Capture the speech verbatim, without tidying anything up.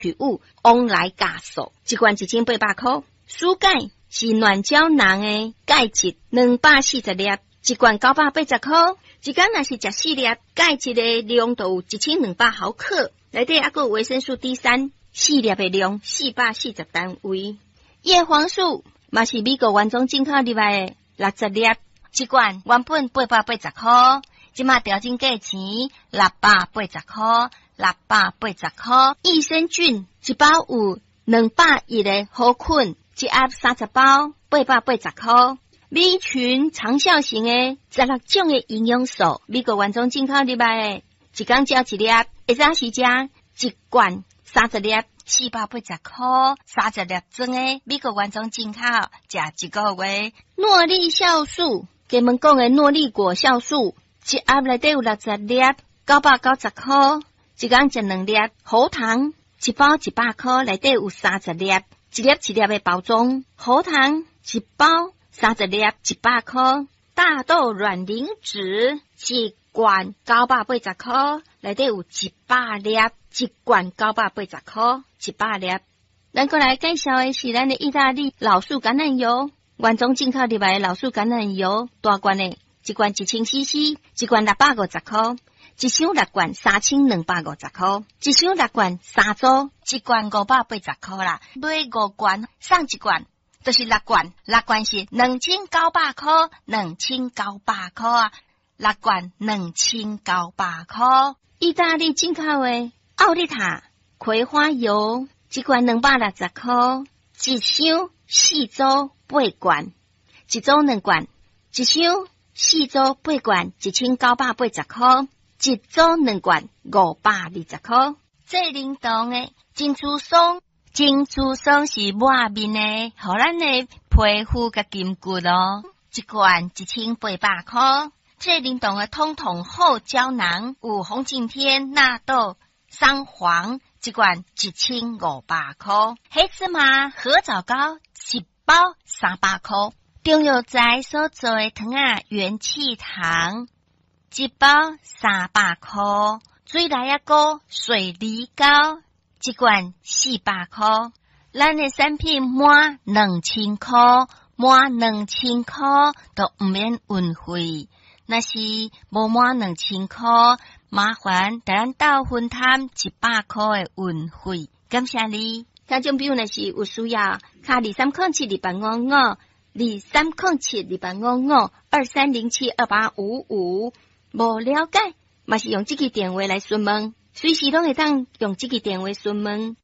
取物往来加数，一罐一千八百块。输钙是卵胶囊的钙质两百四十粒，一罐九百八十块。一天若是食四粒，钙质的量就有一千两百毫克，内底还有维生素 D 三，四粒的量四百四十单位。叶黄素嘛是美国原装进口入来的六十粒，一罐原本八百八十块，即马调整价钱六百八十块，六百八十块。益生菌一包有两百一个好菌，一盒三十包，八百八十块。米群长效型的十六种的营养素，美国原装进口入来的，一天交一粒，一早时食一罐三十粒，四百八十块，三十粒装的美国原装进口，食一个月。诺丽酵素，给们讲的诺丽果酵素，一盒内底有六十粒，九百九十块，一天食两粒。喉糖一包一百块，内底有三十粒，一粒一粒的包装。喉糖一包三十粒一百块。大豆卵磷脂一罐九百八十块，内底有一百粒，一罐九百八十块，一百粒。咱过来介绍的是咱的意大利老树橄榄油，原装进口入来的老树橄榄油，大罐的，一罐一千 C C， 一罐六百五十块，一箱六罐三千两百五十块，一箱六罐三组，一罐五百八十块啦，买五罐送一罐。就是六罐，六罐是两千九百块，两千九百块啊，六罐两千九百块。意大利进口的奥利塔葵花油，一罐两百六十块，一箱四组八罐，一组两罐，一箱四组八罐，一千九百八十块，一组两罐五百二十块。最灵动的珍珠松。珍珠松是抹面的，互咱的皮肤甲筋骨咯。一罐一千八百块。最灵动的通通后胶囊，有红景天、纳豆、桑黄，一罐一千五百块。黑芝麻合枣糕一包三百块。中药材所做的糖啊，元气糖一包三百块。水来一个水梨膏。一罐四百块，咱的产品满两千块，满两千块都唔免运费。那是无满两千块，麻烦带咱到分摊一百块的运费。感谢你。听众朋友若是有需要，卡二三零七二八五五，二三零七二八五五，二三零七二八五五。无了解，嘛是用这个电话来询问。随时拢会当用这个电话询问。